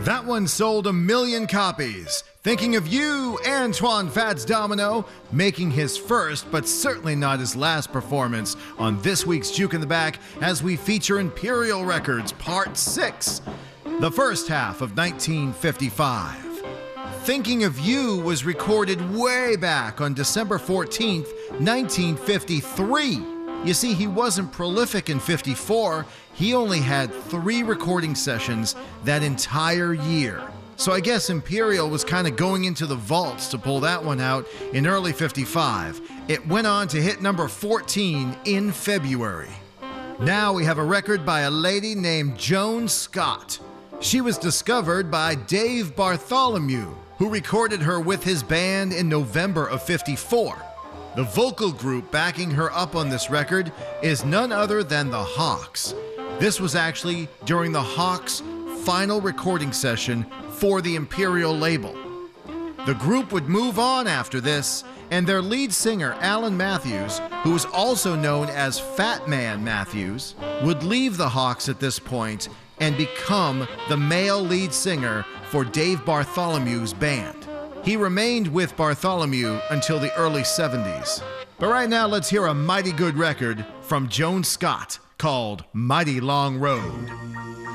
That one sold 1 million copies. Thinking of You, Antoine Fats Domino, making his first, but certainly not his last performance on this week's Juke in the Back as we feature Imperial Records Part 6, the first half of 1955. Thinking of You was recorded way back on December 14th, 1953. You see, he wasn't prolific in 54. He only had 3 recording sessions that entire year. So I guess Imperial was kind of going into the vaults to pull that one out in early 55. It went on to hit number 14 in February. Now we have a record by a lady named Joan Scott. She was discovered by Dave Bartholomew, who recorded her with his band in November of 54. The vocal group backing her up on this record is none other than the Hawks. This was actually during the Hawks' final recording session for the Imperial label. The group would move on after this, and their lead singer, Alan Matthews, who was also known as Fat Man Matthews, would leave the Hawks at this point and become the male lead singer for Dave Bartholomew's band. He remained with Bartholomew until the early 70s. But right now, let's hear a mighty good record from Joan Scott called Mighty Long Road.